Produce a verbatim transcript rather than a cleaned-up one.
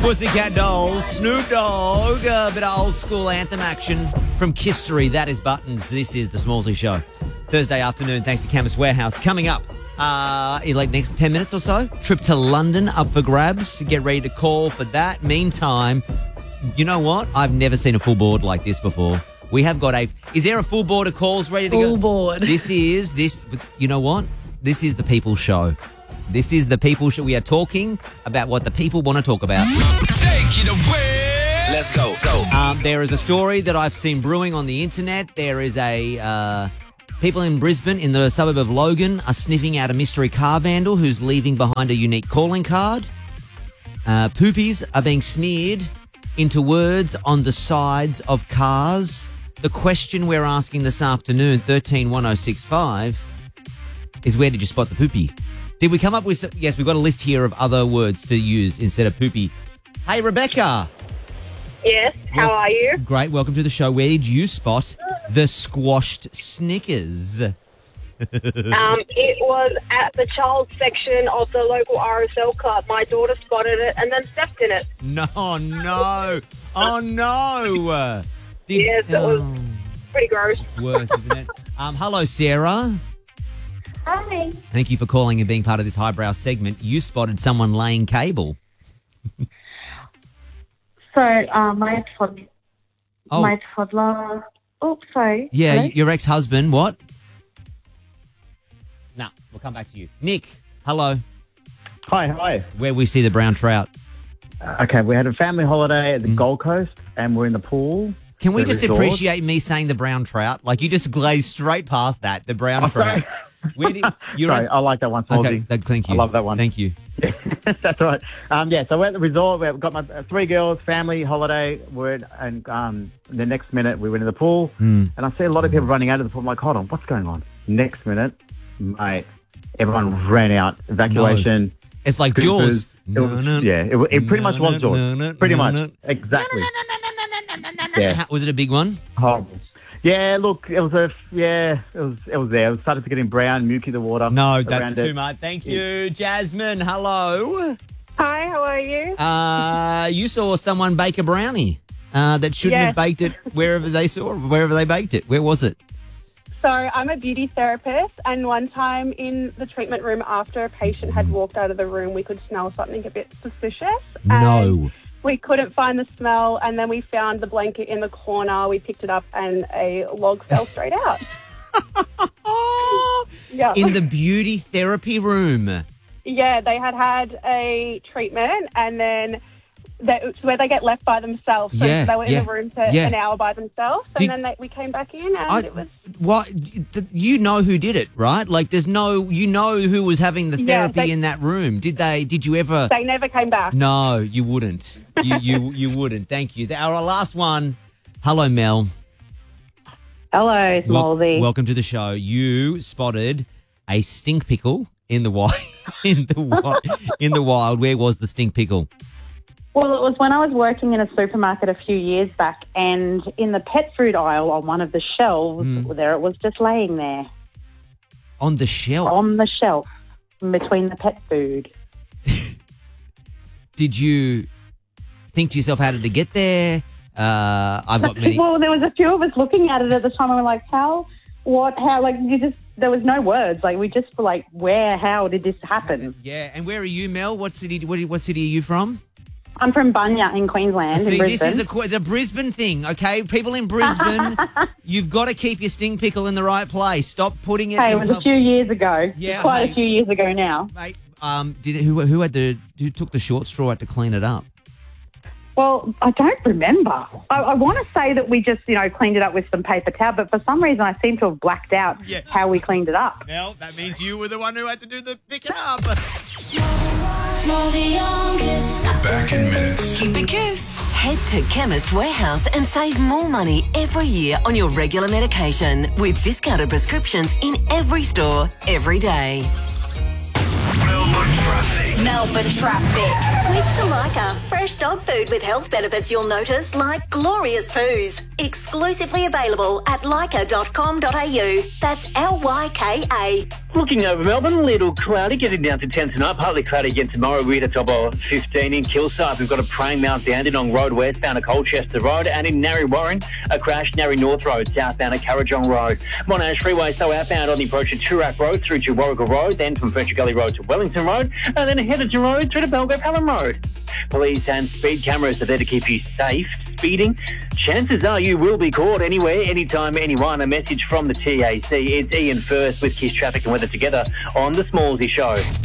Pussycat Dolls, Snoop Dogg, a bit of old school anthem action from Kistery. That is Buttons. This is the Smallsy Show. Thursday afternoon, thanks to Chemist Warehouse. Coming up uh, in like next ten minutes or so, trip to London up for grabs. Get ready to call for that. Meantime, you know what? I've never seen a full board like this before. We have got a... Is there a full board of calls ready to full go? Full board. This is... this. You know what? This is the People Show. This is the People Show. We are talking about what the people want to talk about. Take it away. Let's go. Go. Um, there is a story that I've seen brewing on the internet. There is a... Uh, people in Brisbane, in the suburb of Logan, are sniffing out a mystery car vandal who's leaving behind a unique calling card. Uh, poopies are being smeared into words on the sides of cars. The question we're asking this afternoon, thirteen one oh six five, is where did you spot the poopy? Did we come up with... Some, yes, we've got a list here of other words to use instead of poopy. Hey, Rebecca. Yes, how Well, are you? Great, welcome to the show. Where did you spot the squashed Snickers? Um, it was at the child section of the local R S L club. My daughter spotted it and then stepped in it. No, no. Oh, no. Did, Yes, it was pretty gross. It's worse, isn't it? Um, hello, Sarah. Hi. Thank you for calling and being part of this highbrow segment. You spotted someone laying cable. So, uh, my, tod- Oh. my toddler... Oh, sorry. Yeah, Hello? your ex-husband. What? No, we'll come back to you. Nick, hello. Hi, hi. Where we see the brown trout. Okay, we had a family holiday at the Mm. Gold Coast, and we're in the pool. Can we the just resort. appreciate me saying the brown trout? Like, you just glazed straight past that, the brown Oh, trout. sorry. Where did, you're Sorry, at- I like that one, Okay, Smallsy. that, thank you. I love that one. Thank you. That's right. Um, yeah, so we're at the resort. We've got my uh, three girls, family holiday. We're and um, the next minute we went in the pool, Mm. and I see a lot of people running out of the pool. I'm like, hold on, what's going on? Next minute, mate, everyone ran out. Evacuation. It's like Poopers. Jaws. It was- yeah, it, it pretty much was Jaws. Pretty much, exactly. Yeah, Was it a big one? horrible. Yeah, look, it was a yeah, it was it was there. It started to getting brown, milky the water. No, that's around too it. much. Thank you, Jasmine. Hello. Hi, how are you? Uh, you saw someone bake a brownie uh, that shouldn't have Yes. baked it wherever they saw, wherever they baked it. Where was it? So I'm a beauty therapist, and one time in the treatment room after a patient had walked out of the room, we could smell something a bit suspicious. No. And we couldn't find the smell, and then we found the blanket in the corner. We picked it up, and a log fell straight out. Yeah. In the beauty therapy room. Yeah, they had had a treatment, and then they, it's where they get left by themselves. So Yeah, they were in yeah, the room for yeah. an hour by themselves, and Did- then they, we came back in, and I, it was what? You know who did it, right? Like, there's no, you know who was having the Yeah, therapy they- in that room. Did they? Did you ever? they never came back. No, you wouldn't. You you you wouldn't. Thank you. Our last one. Hello, Mel. Hello, Wel- Smallsy. welcome to the show. You spotted a stink pickle in the wild. in the wild. In the wild. Where was the stink pickle? Well, it was when I was working in a supermarket a few years back, and in the pet food aisle on one of the shelves, Mm. there it was just laying there On the shelf. on the shelf in between the pet food. Did you think to yourself, how did it get there? Uh, I've got many. Well, there was a few of us looking at it at the time, and we're like, how, what, how, like, you just, there was no words. Like, we just were like, where, how did this happen? Yeah, and where are you, Mel? What city? What, what city are you from? I'm from Bunya in Queensland, See, in this Brisbane. is a, qu- the Brisbane thing, okay? People in Brisbane, you've got to keep your sting pickle in the right place. Stop putting it Hey, it in was a pub- few years ago. Yeah, Quite hey. a few years ago now. Mate, um, did it, who who had the who took the short straw out to clean it up? Well, I don't remember. I, I want to say that we just, you know, cleaned it up with some paper towel, but for some reason I seem to have blacked out Yeah. how we cleaned it up. Mel, that means you were the one who had to do the picking up. Smallsy on Kiss. We're back in minutes. Keep it Kiss. Head to Chemist Warehouse and save more money every year on your regular medication with discounted prescriptions in every store, every day. Melbourne traffic. Melbourne traffic. Switch to Lyca. Fresh dog food with health benefits you'll notice, like glorious poos. Exclusively available at lyca dot com dot a u. That's L Y K A. Looking over Melbourne, a little cloudy, getting down to ten tonight. Partly cloudy again tomorrow. We're at a top of fifteen in Kilsyth. We've got a praying Mount Dandenong Road westbound at Colchester Road, and in Narry Warren, a crash Narry North Road southbound at Carrajong Road. Monash Freeway so outbound on the approach to Toorak Road through to Warrigal Road, then from Fletcher Gully Road to Wellington Road, and then Heatherton Road through to Belgrave Hallam Road. Police and speed cameras are there to keep you safe. Speeding, chances are you will be caught anywhere, anytime, anyone. A message from the T A C. It's Ian First with Kiss Traffic and Weather together on The Smallsy Show.